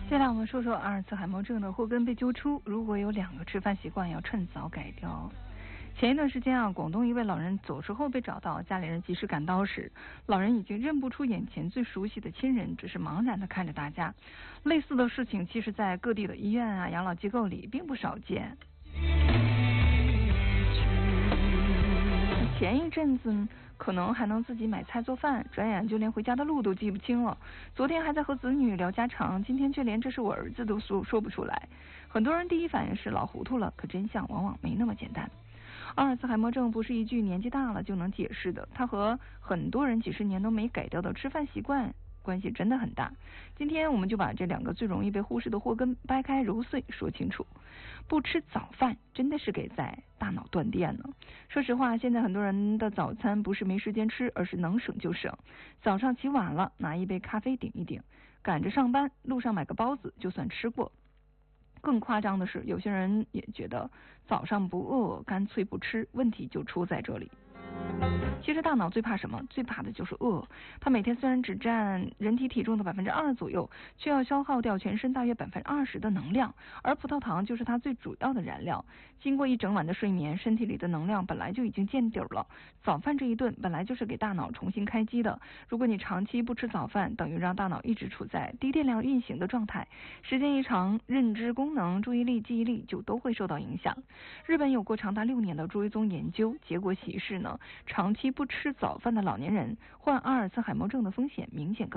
接下来我们说说阿尔茨海默症的祸根被揪出，如果有2个吃饭习惯要趁早改掉。前一段时间啊，广东一位老人走失后被找到，家里人及时赶到时，老人已经认不出眼前最熟悉的亲人，只是茫然地看着大家。类似的事情其实在各地的医院啊、养老机构里并不少见。前一阵子可能还能自己买菜做饭，转眼就连回家的路都记不清了。昨天还在和子女聊家常，今天却连这是我儿子都说不出来。很多人第一反应是老糊涂了，可真相往往没那么简单。阿尔茨海默症不是一句年纪大了就能解释的，它和很多人几十年都没改掉的吃饭习惯关系真的很大。今天我们就把这2个最容易被忽视的祸根掰开揉碎说清楚。不吃早饭真的是给在大脑断电呢。说实话，现在很多人的早餐不是没时间吃，而是能省就省。早上起晚了，拿一杯咖啡顶一顶，赶着上班，路上买个包子就算吃过。更夸张的是，有些人也觉得早上不饿，干脆不吃，问题就出在这里。其实大脑最怕什么？最怕的就是饿。它每天虽然只占人体体重的2%左右，却要消耗掉全身大约20%的能量，而葡萄糖就是它最主要的燃料。经过一整晚的睡眠，身体里的能量本来就已经见底了。早饭这一顿本来就是给大脑重新开机的。如果你长期不吃早饭，等于让大脑一直处在低电量运行的状态，时间一长，认知功能、注意力、记忆力就都会受到影响。日本有过长达6年的追踪研究，结果显示呢，长期不吃早饭的老年人患阿尔茨海默症的风险明显更